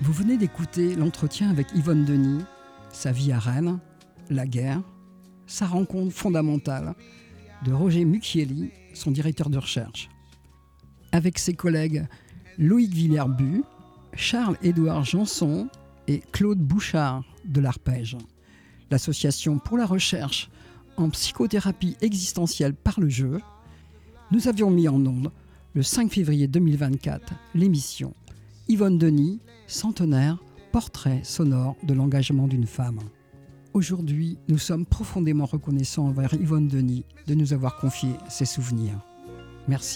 Vous venez d'écouter l'entretien avec Yvonne Denis, sa vie à Rennes, la guerre, sa rencontre fondamentale de Roger Mucchielli, son directeur de recherche. Avec ses collègues Loïc Villers-Bu, Charles-Édouard Janson et Claude Bouchard de l'Arpège, l'association pour la recherche en psychothérapie existentielle par le jeu, nous avions mis en onde le 5 février 2024 l'émission Yvonne Denis, centenaire, portrait sonore de l'engagement d'une femme. Aujourd'hui, nous sommes profondément reconnaissants envers Yvonne Denis de nous avoir confié ses souvenirs. Merci.